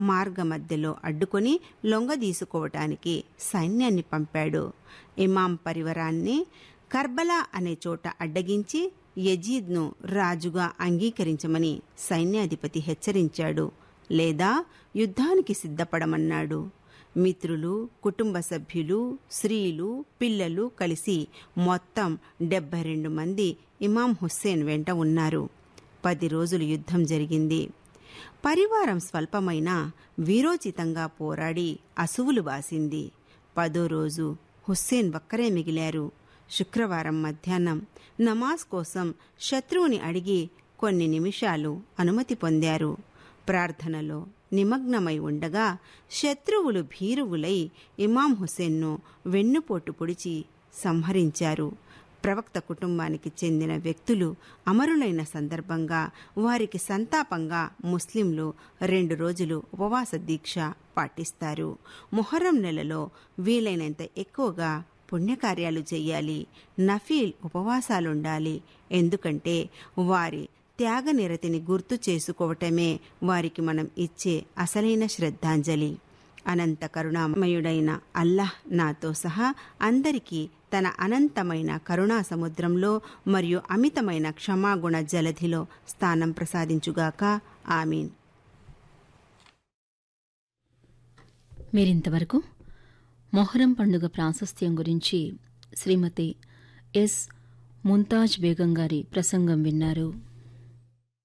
మార్గమధ్యలో అడ్డుకొని లొంగదీసుకోవటానికి సైన్యాన్ని పంపాడు. ఇమాం పరివారాన్ని కర్బలా అనే చోట అడ్డగించి యజీద్ను రాజుగా అంగీకరించమని సైన్యాధిపతి హెచ్చరించాడు, లేదా యుద్ధానికి సిద్ధపడమన్నాడు. మిత్రులు, కుటుంబ సభ్యులు, స్త్రీలు, పిల్లలు కలిసి మొత్తం 72 మంది ఇమాం హుస్సేన్ వెంట ఉన్నారు. 10 రోజులు యుద్ధం జరిగింది. పరివారం స్వల్పమైనా వీరోచితంగా పోరాడి అసువులు బాసింది. 10వ రోజు హుస్సేన్ ఒక్కరే మిగిలారు. శుక్రవారం మధ్యాహ్నం నమాజ్ కోసం శత్రువుని అడిగి కొన్ని నిమిషాలు అనుమతి పొందారు. ప్రార్థనలో నిమగ్నమై ఉండగా శత్రువులు భీరువులై ఇమాం హుస్సేన్ను వెన్నుపోటు పొడిచి సంహరించారు. ప్రవక్త కుటుంబానికి చెందిన వ్యక్తులు అమరులైన సందర్భంగా వారికి సంతాపంగా ముస్లింలు 2 రోజులు ఉపవాస దీక్ష పాటిస్తారు. మొహర్రం నెలలో వీలైనంత ఎక్కువగా పుణ్యకార్యాలు చెయ్యాలి. నఫీల్ ఉపవాసాలుండాలి. ఎందుకంటే వారి త్యాగనిరతిని గుర్తు చేసుకోవటమే వారికి మనం ఇచ్చే అసలైన శ్రద్ధాంజలి. అనంత కరుణామయుడైన అల్లాహ్ నాతో సహా అందరికీ తన అనంతమైన కరుణా సముద్రంలో మరియు అమితమైన క్షమాగుణ జలధిలో స్థానం ప్రసాదించుగాక. ఆమీన్. మీరింతవరకు మొహరం పండుగ ప్రాశస్త్యం గురించి శ్రీమతి ఎస్ ముంతాజ్ బేగం గారి ప్రసంగం విన్నారు.